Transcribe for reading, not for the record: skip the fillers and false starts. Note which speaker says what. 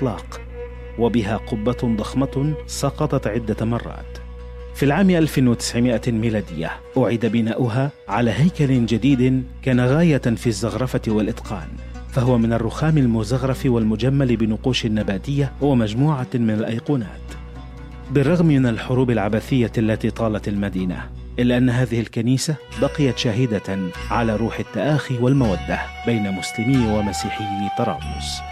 Speaker 1: الإطلاق، وبها قبة ضخمة سقطت عدة مرات. في العام 1900 ميلادية أعيد بناؤها على هيكل جديد كان غاية في الزخرفة والإتقان، فهو من الرخام المزخرف والمجمل بنقوش نباتية ومجموعة من الأيقونات. بالرغم من الحروب العبثية التي طالت المدينة، إلا أن هذه الكنيسة بقيت شاهدة على روح التآخي والمودة بين مسلمي ومسيحي طرابلس.